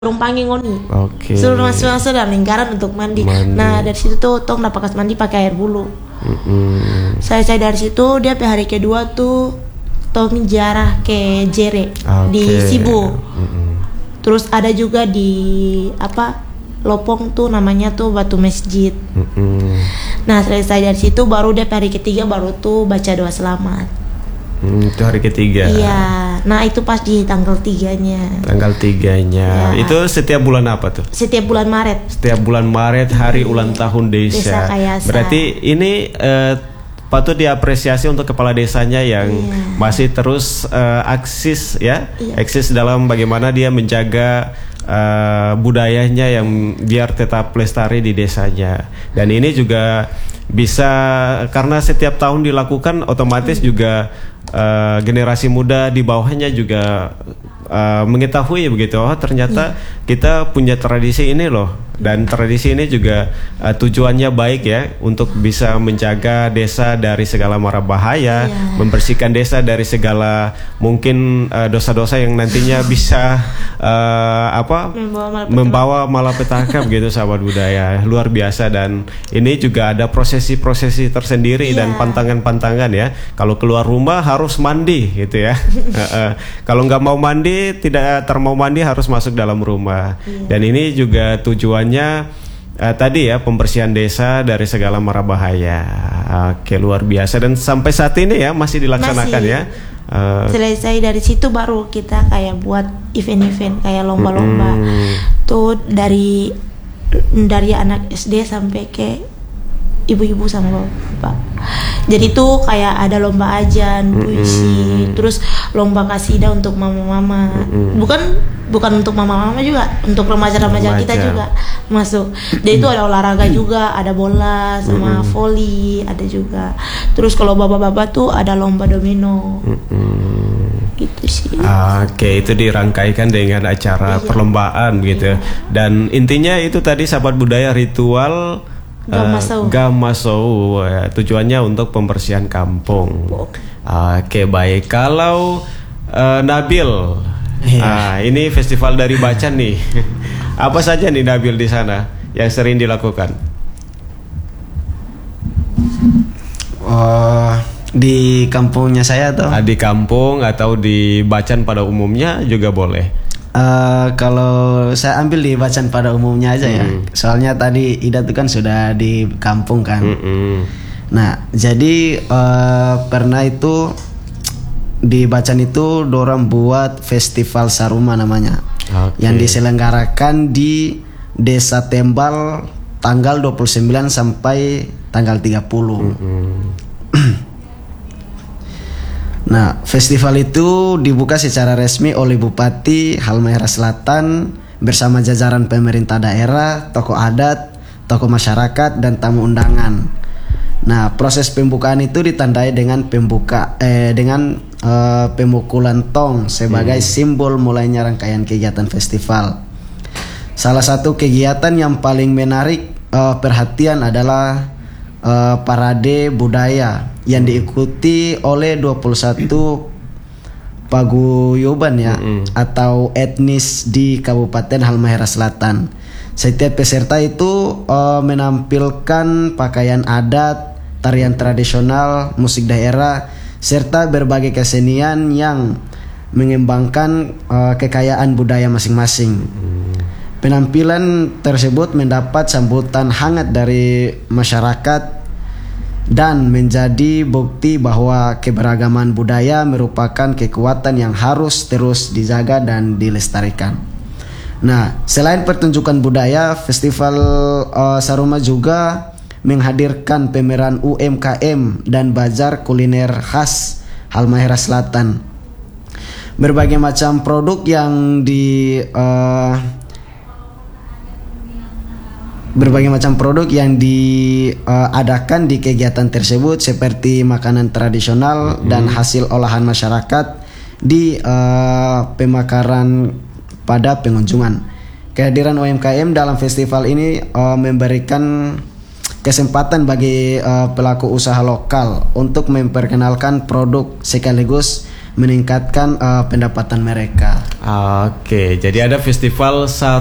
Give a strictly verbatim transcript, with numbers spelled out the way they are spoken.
rumpangi ngoni. Oke. Suruh masuk-masuk dalam lingkaran untuk mandi. Mandi. Nah dari situ tuh tong dapat kas mandi pakai air bulu. Mm-mm. Saya saya dari situ dia pe hari kedua tuh tong jarah ke Jere Oke. di Sibu. Mm-mm. Terus ada juga di apa Lopong tuh namanya tuh Batu Masjid. Mm-mm. Nah selesai dari situ baru dia pe hari ketiga baru tuh baca doa selamat. Hmm, itu hari ketiga. Iya, nah itu pas di tanggal tiganya. Tanggal tiganya. Ya. Itu setiap bulan apa tuh? Setiap bulan Maret. Setiap bulan Maret hari ulang tahun desa. Desa Kayasa. Berarti ini eh, patut diapresiasi untuk kepala desanya yang Iya. masih terus eh, eksis ya, Iya. eksis dalam bagaimana dia menjaga eh, budayanya yang biar tetap lestari di desanya. Dan ini juga bisa karena setiap tahun dilakukan otomatis hmm. juga Uh, generasi muda di bawahnya juga uh, mengetahui begitu, oh ternyata yeah. kita punya tradisi ini loh, dan tradisi ini juga uh, tujuannya baik ya untuk bisa menjaga desa dari segala mara bahaya, yeah. membersihkan desa dari segala mungkin uh, dosa-dosa yang nantinya bisa uh, apa membawa malapetaka, membawa malapetaka begitu sahabat budaya, luar biasa. Dan ini juga ada prosesi-prosesi tersendiri yeah. dan pantangan-pantangan ya. Kalau keluar rumah harus mandi gitu ya. uh, uh. Kalau nggak mau mandi, tidak termau mandi harus masuk dalam rumah. Yeah. Dan ini juga tujuannya uh, tadi ya pembersihan desa dari segala mara bahaya. Oke, luar biasa dan sampai saat ini ya masih dilaksanakan masih. ya. Uh, Selesai dari situ baru kita kayak buat event-event kayak lomba-lomba. mm, Tuh dari dari anak S D sampai ke ibu-ibu sama bapak. Jadi tuh kayak ada lomba ajan, puisi, mm-hmm. terus lomba kasidah untuk mama-mama. Mm-hmm. Bukan bukan untuk mama-mama juga, untuk remaja-remaja kita juga masuk. Jadi itu ada olahraga juga, ada bola sama mm-hmm. voli, ada juga. Terus kalau bapak-bapak tuh ada lomba domino. Mm-hmm. Gitu sih. Oke, itu dirangkaikan dengan acara iya. perlombaan gitu. Iya. Dan intinya itu tadi sahabat budaya ritual Gamasau. Uh, Gamasau ya, tujuannya untuk pembersihan kampung. Oke, okay, baik. Kalau uh, Nabil, yeah. uh, ini festival dari Bacan nih. Apa saja nih Nabil di sana yang sering dilakukan? Oh, di kampungnya saya tuh. Uh, di kampung atau di Bacan pada umumnya juga boleh. Uh, kalau saya ambil di Bacan pada umumnya aja ya, mm. soalnya tadi Ida tuh kan sudah di kampung kan. Mm-mm. Nah jadi uh, pernah itu di Bacan itu dorang buat festival Saruma namanya, okay. yang diselenggarakan di Desa Tembal tanggal dua puluh sembilan sampai tanggal tiga puluh. Nah, festival itu dibuka secara resmi oleh Bupati Halmahera Selatan bersama jajaran pemerintah daerah, tokoh adat, tokoh masyarakat, dan tamu undangan. Nah, proses pembukaan itu ditandai dengan pembuka eh, dengan eh, pemukulan tong sebagai hmm. simbol mulainya rangkaian kegiatan festival. Salah satu kegiatan yang paling menarik eh, perhatian adalah eh, parade budaya yang diikuti oleh dua puluh satu paguyuban ya, mm-hmm. atau etnis di Kabupaten Halmahera Selatan. Setiap peserta itu uh, menampilkan pakaian adat, tarian tradisional, musik daerah, serta berbagai kesenian yang mengembangkan uh, kekayaan budaya masing-masing. Mm. Penampilan tersebut mendapat sambutan hangat dari masyarakat dan menjadi bukti bahwa keberagaman budaya merupakan kekuatan yang harus terus dijaga dan dilestarikan. Nah, selain pertunjukan budaya, Festival uh, Saruma juga menghadirkan pameran U M K M dan bazar kuliner khas Halmahera Selatan. Berbagai macam produk yang di uh, Berbagai macam produk yang diadakan uh, di kegiatan tersebut seperti makanan tradisional mm-hmm. dan hasil olahan masyarakat di uh, pemakaran pada pengunjungan. Kehadiran U M K M dalam festival ini uh, memberikan kesempatan bagi uh, pelaku usaha lokal untuk memperkenalkan produk sekaligus meningkatkan uh, pendapatan mereka. Oke, jadi ada festival